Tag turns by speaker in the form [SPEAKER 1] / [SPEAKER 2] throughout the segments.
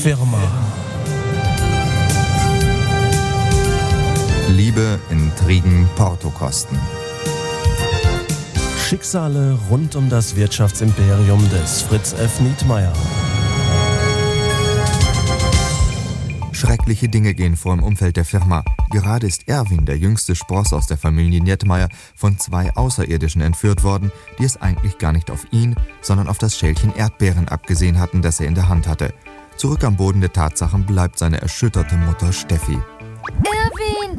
[SPEAKER 1] Firma.
[SPEAKER 2] Liebe, Intrigen, Portokosten.
[SPEAKER 1] Schicksale rund um das Wirtschaftsimperium des Fritz F. Nietmeyer.
[SPEAKER 2] Schreckliche Dinge gehen vor im Umfeld der Firma. Gerade ist Erwin, der jüngste Spross aus der Familie Nietmeyer, von 2 Außerirdischen entführt worden, die es eigentlich gar nicht auf ihn, sondern auf das Schälchen Erdbeeren abgesehen hatten, das er in der Hand hatte. Zurück am Boden der Tatsachen bleibt seine erschütterte Mutter Steffi.
[SPEAKER 3] Erwin!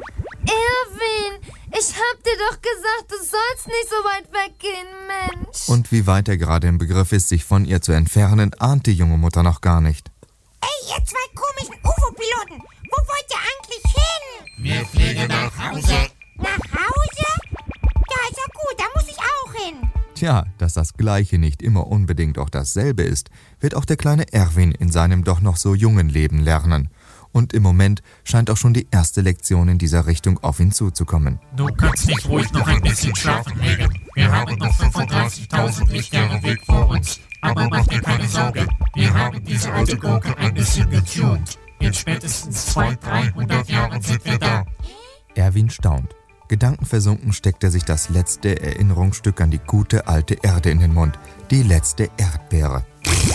[SPEAKER 3] Ich hab dir doch gesagt, du sollst nicht so weit weggehen, Mensch!
[SPEAKER 2] Und wie weit er gerade im Begriff ist, sich von ihr zu entfernen, ahnt die junge Mutter noch gar nicht.
[SPEAKER 4] Ey, ihr 2 komischen UFO-Piloten! Wo wollt ihr eigentlich hin?
[SPEAKER 5] Wir fliegen nach Hause.
[SPEAKER 4] Nach Hause? Ja, ist ja gut, da muss ich auch hin.
[SPEAKER 2] Tja, dass das Gleiche nicht immer unbedingt auch dasselbe ist, wird auch der kleine Erwin in seinem doch noch so jungen Leben lernen. Und im Moment scheint auch schon die erste Lektion in dieser Richtung auf ihn zuzukommen.
[SPEAKER 5] Du kannst nicht ruhig noch ein bisschen schlafen, Megan. Wir haben noch 35.000 Lichtjahre Weg vor uns. Aber mach dir keine Sorge, wir haben diese alte Gurke ein bisschen getuned. In spätestens 200-300 Jahren sind wir da.
[SPEAKER 2] Erwin staunt. Gedankenversunken steckt er sich das letzte Erinnerungsstück an die gute alte Erde in den Mund. Die letzte Erdbeere.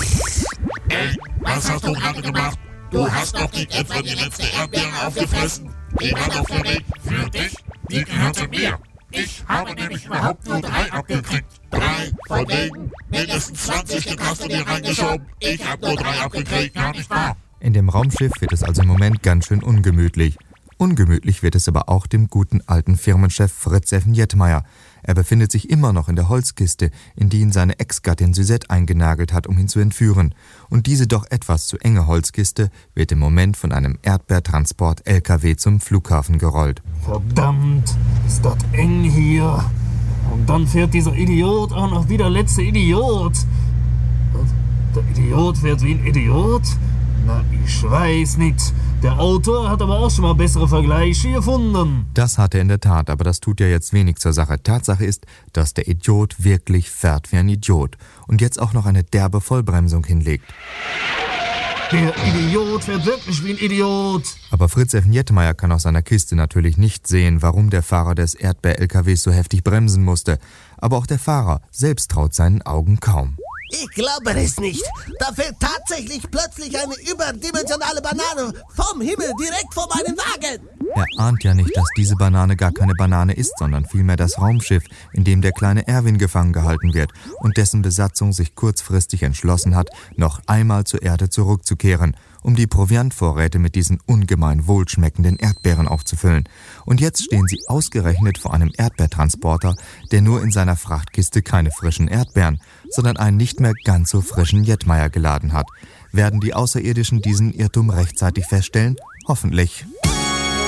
[SPEAKER 5] Ey, was hast du gerade gemacht? Du hast doch nicht etwa die letzte Erdbeere aufgefressen. Die war doch für mich, für dich, die gehörte mir. Ich habe nämlich überhaupt nur 3 abgekriegt. 3 von wegen. Mindestens 20 Stück hast du dir reingeschoben. Ich habe nur 3 abgekriegt, gar nicht wahr?
[SPEAKER 2] In dem Raumschiff wird es also im Moment ganz schön ungemütlich. Ungemütlich wird es aber auch dem guten alten Firmenchef Fritz F. Nietmeyer. Er befindet sich immer noch in der Holzkiste, in die ihn seine Ex-Gattin Suzette eingenagelt hat, um ihn zu entführen. Und diese doch etwas zu enge Holzkiste wird im Moment von einem Erdbeertransport-LKW zum Flughafen gerollt.
[SPEAKER 6] Verdammt, ist das eng hier. Und dann fährt dieser Idiot auch noch wie der letzte Idiot. Der Idiot fährt wie ein Idiot? Na, ich weiß nicht. Der Autor hat aber auch schon mal bessere Vergleiche gefunden.
[SPEAKER 2] Das hat er in der Tat, aber das tut ja jetzt wenig zur Sache. Tatsache ist, dass der Idiot wirklich fährt wie ein Idiot und jetzt auch noch eine derbe Vollbremsung hinlegt.
[SPEAKER 6] Der Idiot fährt wirklich wie ein Idiot.
[SPEAKER 2] Aber Fritz F. Nietmeyer kann aus seiner Kiste natürlich nicht sehen, warum der Fahrer des Erdbeer-LKWs so heftig bremsen musste. Aber auch der Fahrer selbst traut seinen Augen kaum.
[SPEAKER 7] Ich glaube es nicht. Da fällt tatsächlich plötzlich eine überdimensionale Banane vom Himmel direkt vor meinem Wagen.
[SPEAKER 2] Er ahnt ja nicht, dass diese Banane gar keine Banane ist, sondern vielmehr das Raumschiff, in dem der kleine Erwin gefangen gehalten wird und dessen Besatzung sich kurzfristig entschlossen hat, noch einmal zur Erde zurückzukehren, um die Proviantvorräte mit diesen ungemein wohlschmeckenden Erdbeeren aufzufüllen. Und jetzt stehen sie ausgerechnet vor einem Erdbeertransporter, der nur in seiner Frachtkiste keine frischen Erdbeeren, sondern einen nicht mehr ganz so frischen Nietmeyer geladen hat. Werden die Außerirdischen diesen Irrtum rechtzeitig feststellen? Hoffentlich.